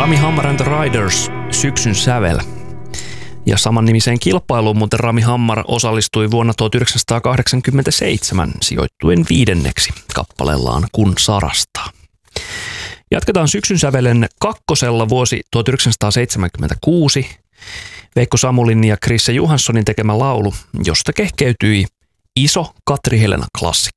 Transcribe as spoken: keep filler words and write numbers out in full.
Rami Hammar and the Riders, Syksyn sävel. Ja saman nimiseen kilpailuun muuten Rami Hammar osallistui vuonna tuhatyhdeksänsataakahdeksankymmentäseitsemän sijoittuen viidenneksi kappaleellaan Kun sarastaa. Jatketaan Syksyn sävelen kakkosella vuosi tuhatyhdeksänsataaseitsemänkymmentäkuusi. Veikko Samulin ja Krisse Johanssonin tekemä laulu, josta kehkeytyi iso Katri Helena klassikko.